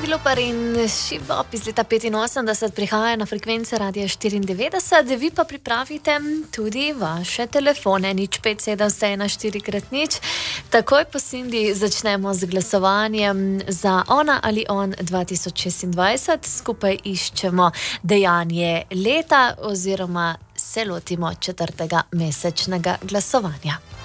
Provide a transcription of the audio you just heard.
Lupar in Šibop iz leta 85 prihajajo na frekvence Radia 94, vi pa pripravite tudi vaše telefone, 057140 Takoj po Cindy začnemo z glasovanjem za Ona ali on 2026. Skupaj iščemo dejanje leta oziroma se lotimo 4. mesečnega glasovanja.